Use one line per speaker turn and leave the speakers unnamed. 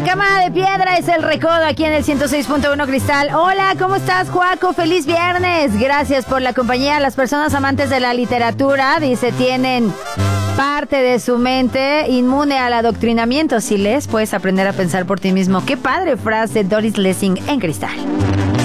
cama de piedra es el recodo aquí en el 106.1 Cristal. Hola, ¿cómo estás, Joaco? ¡Feliz viernes! Gracias por la compañía. Las personas amantes de la literatura, dice, tienen parte de su mente inmune al adoctrinamiento. Si lees, puedes aprender a pensar por ti mismo. ¡Qué padre frase! Doris Lessing en Cristal.